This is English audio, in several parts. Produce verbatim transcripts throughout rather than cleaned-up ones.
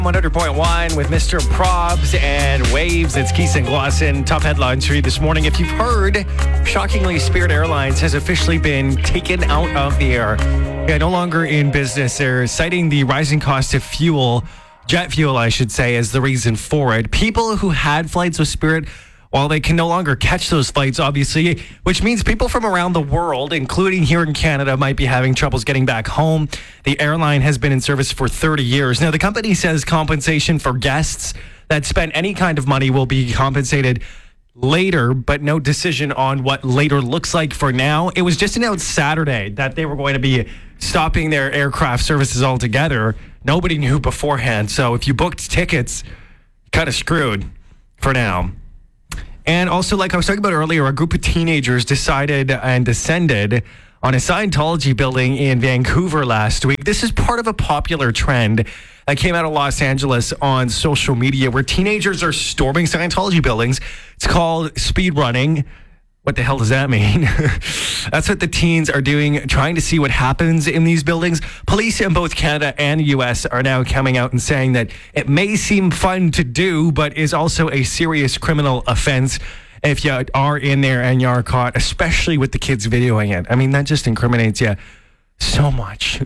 one hundred point one with Mister Probs and Waves. It's Keith and Glosson. Top headlines for you this morning. If you've heard, shockingly, Spirit Airlines has officially been taken out of the air. Yeah, no longer in business. They're citing the rising cost of fuel, jet fuel, I should say, as the reason for it. People who had flights with Spirit, while they can no longer catch those flights, obviously, which means people from around the world, including here in Canada, might be having troubles getting back home. The airline has been in service for thirty years. Now, the company says compensation for guests that spend any kind of money will be compensated later, but no decision on what later looks like for now. It was just announced Saturday that they were going to be stopping their aircraft services altogether. Nobody knew beforehand. So if you booked tickets, kind of screwed for now. And also, like I was talking about earlier, a group of teenagers decided and descended on a Scientology building in Vancouver last week. This is part of a popular trend that came out of Los Angeles on social media where teenagers are storming Scientology buildings. It's called speed running. What the hell does that mean? That's what the teens are doing, trying to see what happens in these buildings. Police in both Canada and the U S are now coming out and saying that it may seem fun to do, but is also a serious criminal offense if you are in there and you are caught, especially with the kids videoing it. I mean, that just incriminates you so much.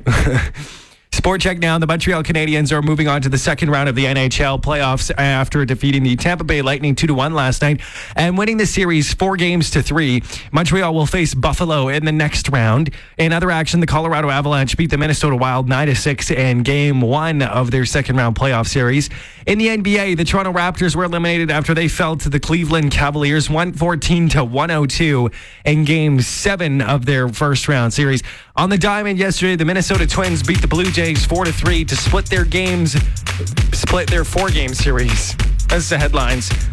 Sport check now. The Montreal Canadiens are moving on to the second round of the N H L playoffs after defeating the Tampa Bay Lightning two to one last night and winning the series four games to three. Montreal will face Buffalo in the next round. In other action, the Colorado Avalanche beat the Minnesota Wild nine to six in game one of their second round playoff series. In the N B A, the Toronto Raptors were eliminated after they fell to the Cleveland Cavaliers one fourteen to one oh two in game seven of their first round series. On the diamond yesterday, the Minnesota Twins beat the Blue Jays four to three to split their games, split their four game series. That's the headlines.